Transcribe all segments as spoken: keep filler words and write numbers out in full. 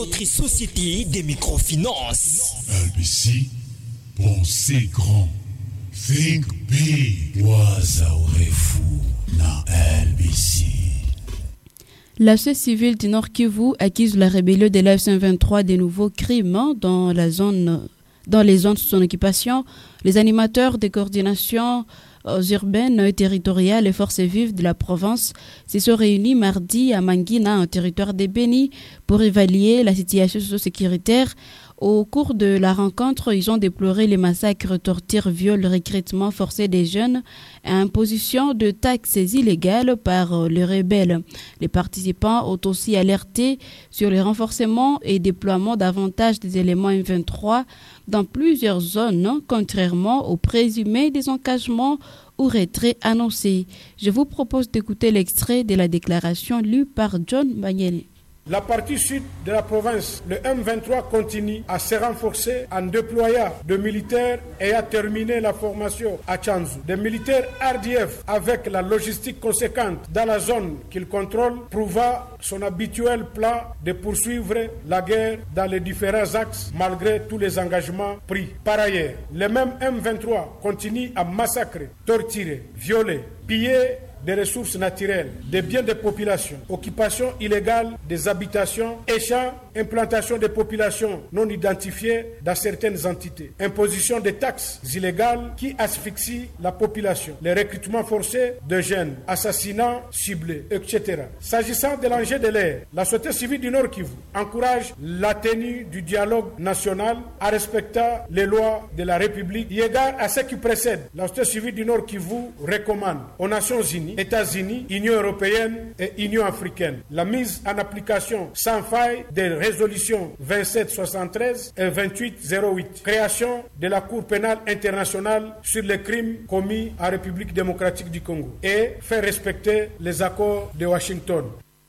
Notre société des microfinances. L B C, pensez grand. Think big. Wazaourefu na L B C. La société civile du Nord Kivu accuse la rébellion de l'A F C vingt-trois des nouveaux crimes dans la zone, dans les zones sous son occupation. Les animateurs de coordination urbaines et territoriales et forces vives de la province se sont réunis mardi à Mangina, en territoire de Beni, pour évaluer la situation socio-sécuritaire. Au cours de la rencontre, ils ont déploré les massacres, tortures, viols, recrutement forcé des jeunes et imposition de taxes illégales par les rebelles. Les participants ont aussi alerté sur le renforcement et déploiement davantage des éléments M vingt-trois dans plusieurs zones, contrairement aux présumés désengagements ou retraits annoncés. Je vous propose d'écouter l'extrait de la déclaration lue par John Banyele. La partie sud de la province, le M vingt-trois continue à se renforcer en déployant de militaires et à terminer la formation à Tchanzu. Des militaires R D F avec la logistique conséquente dans la zone qu'ils contrôlent prouva son habituel plan de poursuivre la guerre dans les différents axes malgré tous les engagements pris. Par ailleurs, le même M vingt-trois continue à massacrer, torturer, violer, piller des ressources naturelles, des biens de population, occupation illégale des habitations, échange, implantation des populations non identifiées dans certaines entités, imposition des taxes illégales qui asphyxient la population, les recrutements forcés de jeunes, assassinats ciblés, et cetera. S'agissant de l'enjeu de l'air, la société civile du Nord Kivu encourage la tenue du dialogue national en respectant les lois de la République. Eu égard à ce qui précède, la société civile du Nord Kivu recommande aux Nations Unies, États-Unis, Union européenne et Union africaine la mise en application sans faille des résolutions vingt-sept soixante-treize et vingt-huit zéro huit, création de la Cour pénale internationale sur les crimes commis en République démocratique du Congo et faire respecter les accords de Washington.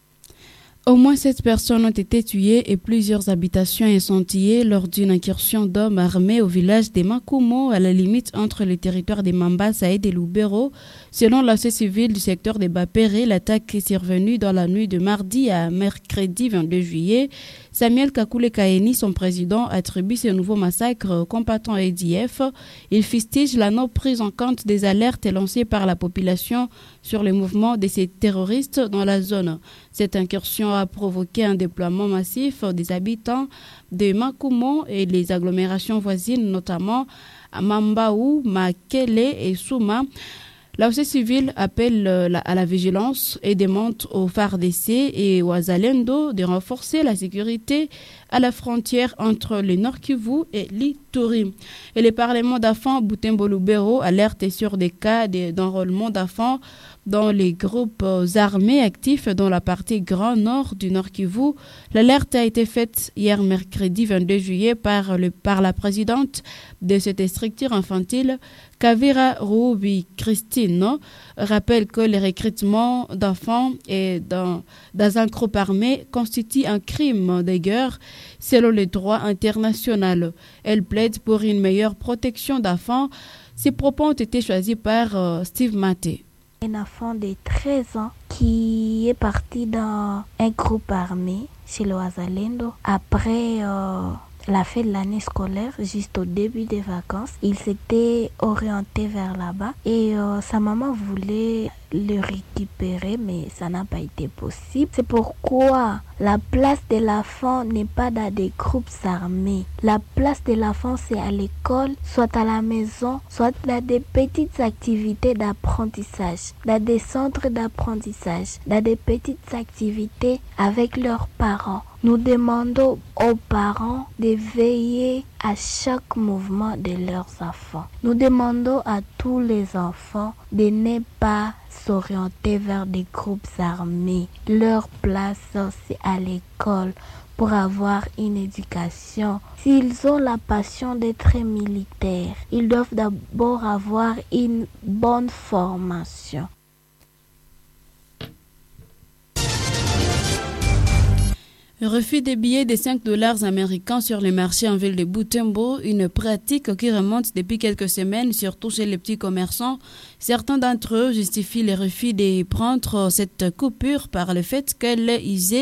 Au moins sept personnes ont été tuées et plusieurs habitations incendiées lors d'une incursion d'hommes armés au village des Makumo, à la limite entre les territoires des Mambasa et des Lubero. Selon la société civile du secteur des Bapéré, l'attaque est survenue dans la nuit de mardi à mercredi vingt-deux juillet. Samuel Kakule Kaeni, son président, attribue ce nouveau massacre aux combattants A D F. Il fustige la non prise en compte des alertes lancées par la population sur les mouvements de ces terroristes dans la zone. Cette incursion a provoqué un déploiement massif des habitants de Makumo et les agglomérations voisines, notamment à Mambaou, Makele et Souma. La société civile appelle à la vigilance et demande aux F A R D C et aux Azalendo de renforcer la sécurité à la frontière entre le Nord Kivu et l'Ituri. Et le Parlement d'enfants Butembo-Lubero alerte sur des cas d'enrôlement d'enfants dans les groupes armés actifs dans la partie grand nord du Nord Kivu. L'alerte a été faite hier mercredi vingt-deux juillet par, le, par la présidente de cette structure infantile, Kavira Rubi Christine, rappelle que le recrutement d'enfants et dans, dans un groupe armé constitue un crime de guerre selon le droit international. Elle plaide pour une meilleure protection d'enfants. Ces propos ont été choisis par euh, Steve Maté. Un enfant de treize ans qui est parti dans un groupe armé chez le Wazalendo après euh, la fin de l'année scolaire, juste au début des vacances. Il s'était orienté vers là-bas et euh, sa maman voulait le récupérer, mais ça n'a pas été possible. C'est pourquoi la place de l'enfant n'est pas dans des groupes armés. La place de l'enfant, c'est à l'école, soit à la maison, soit dans des petites activités d'apprentissage, dans des centres d'apprentissage, dans des petites activités avec leurs parents. Nous demandons aux parents de veiller à chaque mouvement de leurs enfants. Nous demandons à tous les enfants de ne pas s'orienter vers des groupes armés. Leur place, c'est à l'école pour avoir une éducation. S'ils ont la passion d'être militaires, ils doivent d'abord avoir une bonne formation. Refus des billets de cinq dollars américains sur les marchés en ville de Butembo, une pratique qui remonte depuis quelques semaines, surtout chez les petits commerçants. Certains d'entre eux justifient le refus de prendre cette coupure par le fait qu'elle est usée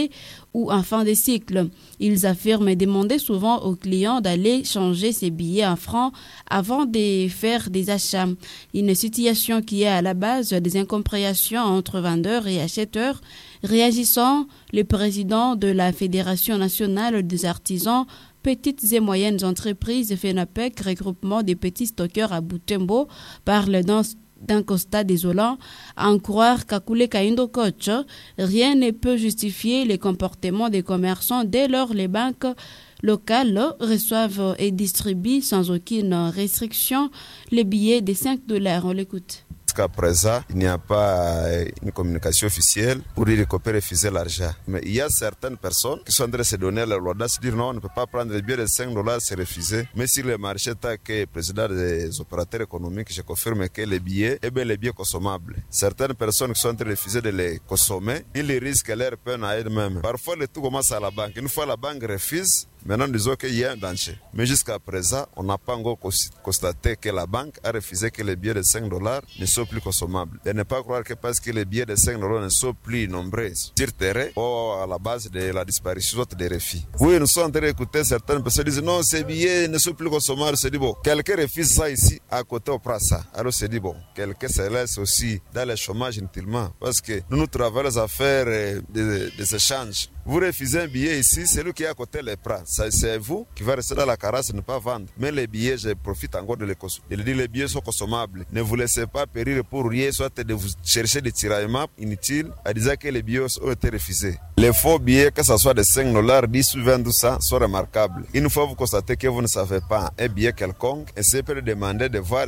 ou en fin de cycle. Ils affirment demander souvent aux clients d'aller changer ces billets en francs avant de faire des achats. Une situation qui est à la base des incompréhensions entre vendeurs et acheteurs. Réagissant, le président de la Fédération nationale des artisans, petites et moyennes entreprises FENAPEC, regroupement des petits stockeurs à Butembo, parle dans d'un constat désolant, à en croire Kakule Kaindo Coach, rien ne peut justifier les comportements des commerçants dès lors les banques locales reçoivent et distribuent sans aucune restriction les billets de cinq dollars. On l'écoute. Jusqu'à présent, il n'y a pas une communication officielle pour dire qu'on peut refuser l'argent. Mais il y a certaines personnes qui sont en train de se donner l'audace de dire non, on ne peut pas prendre le billet de cinq dollars, c'est refusé. Mais sur le marché, tant que président des opérateurs économiques, je confirme que les billets, eh bien, les billets consommables. Certaines personnes qui sont en train de refuser de les consommer, ils risquent leur peine à elles-mêmes. Parfois, le tout commence à la banque. Une fois la banque refuse, maintenant, disons qu'il y a un danger. Mais jusqu'à présent, on n'a pas encore constaté que la banque a refusé que les billets de cinq dollars ne soient plus consommables. Et ne pas croire que parce que les billets de cinq dollars ne sont plus nombreux sur terrain ou à la base de la disparition des refus. Oui, nous sommes en train d'écouter certaines personnes qui disent non, ces billets ne sont plus consommables. C'est dit bon, quelqu'un refuse ça ici, à côté, on prend ça. Alors c'est dit bon, quelqu'un se laisse aussi dans le chômage inutilement. Parce que nous, nous travaillons à faire des, des échanges. Vous refusez un billet ici, c'est lui qui est à côté les prend. C'est vous qui va rester dans la carasse et ne pas vendre. Mais les billets, je profite encore de les consommer. Je dis les billets sont consommables. Ne vous laissez pas périr pour rien, soit de vous chercher des tiraillements inutiles à dire que les billets ont été refusés. Les faux billets, que ce soit de cinq dollars, dix ou vingt, cents, sont remarquables. Une fois vous constatez que vous ne savez pas un billet quelconque, essayez de demander de voir.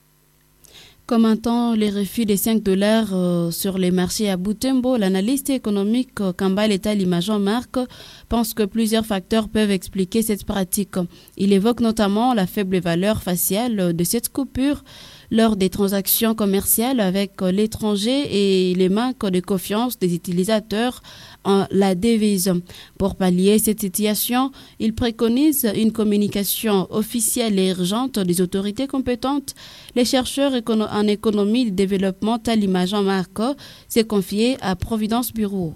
Commentant les refus des cinq dollars euh, sur les marchés à Butembo, l'analyste économique euh, Kambale Talima Jean-Marc pense que plusieurs facteurs peuvent expliquer cette pratique. Il évoque notamment la faible valeur faciale de cette coupure lors des transactions commerciales avec l'étranger et les manques de confiance des utilisateurs en la devise. Pour pallier cette situation, il préconise une communication officielle et urgente des autorités compétentes. Les chercheurs en économie et développement Talima Jean-Marc s'est confié à Providence Bureau.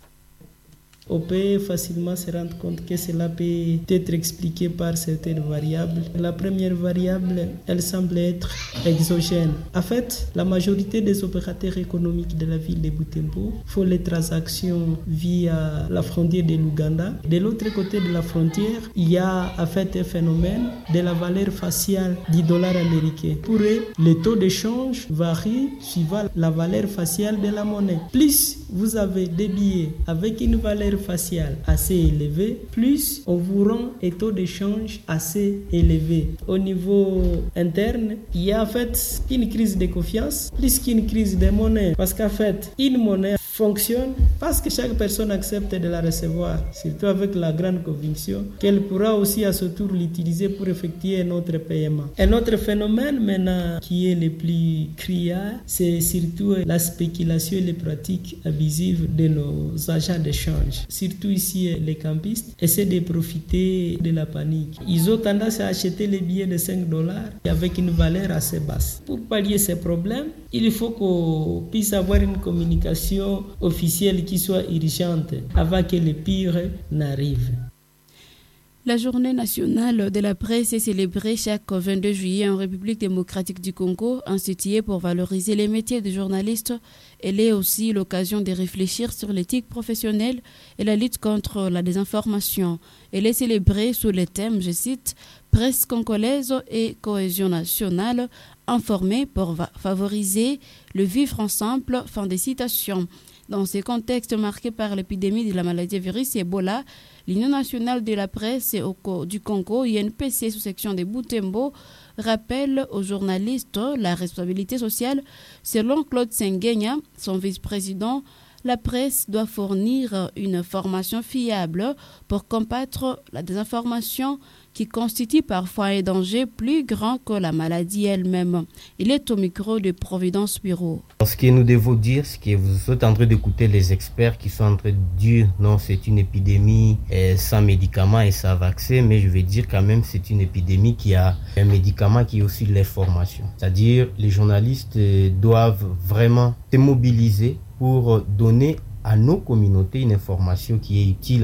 On peut facilement se rendre compte que cela peut être expliqué par certaines variables. La première variable, elle semble être exogène. En fait, la majorité des opérateurs économiques de la ville de Butembo font les transactions via la frontière de l'Ouganda. De l'autre côté de la frontière, il y a en fait un phénomène de la valeur faciale du dollar américain. Pour eux, le taux d'échange varie suivant la valeur faciale de la monnaie. Plus vous avez des billets avec une valeur faciale assez élevée, plus on vous rend un taux d'échange assez élevé. Au niveau interne, il y a en fait une crise de confiance plus qu'une crise de monnaie. Parce qu'en fait, une monnaie fonctionne parce que chaque personne accepte de la recevoir, surtout avec la grande conviction qu'elle pourra aussi à ce tour l'utiliser pour effectuer un autre paiement. Un autre phénomène maintenant qui est le plus criard, c'est surtout la spéculation et les pratiques abusives de nos agents d'échange. Surtout ici, les campistes essaient de profiter de la panique. Ils ont tendance à acheter les billets de cinq dollars avec une valeur assez basse. Pour pallier ces problèmes, il faut qu'on puisse avoir une communication officielle qui soit urgente avant que le pire n'arrive. La journée nationale de la presse est célébrée chaque vingt-deux juillet en République démocratique du Congo, instituée pour valoriser les métiers de journalistes. Elle est aussi l'occasion de réfléchir sur l'éthique professionnelle et la lutte contre la désinformation. Elle est célébrée sous le thème, je cite, « Presse congolaise et cohésion nationale, informée pour favoriser le vivre ensemble », fin de citation. Dans ce contexte marqué par l'épidémie de la maladie virus Ebola, l'Union nationale de la presse du Congo, I N P C, sous-section de Butembo, rappelle aux journalistes la responsabilité sociale. Selon Claude Sengenya, son vice-président, la presse doit fournir une formation fiable pour combattre la désinformation qui constitue parfois un danger plus grand que la maladie elle-même. Il est au micro de Providence Bureau. Ce que nous devons dire, c'est que vous êtes en train d'écouter les experts qui sont en train de dire non, c'est une épidémie euh, sans médicaments et sans vaccin, mais je vais dire quand même c'est une épidémie qui a un médicament qui est aussi l'information. C'est-à-dire les journalistes euh, doivent vraiment se mobiliser pour donner à nos communautés une information qui est utile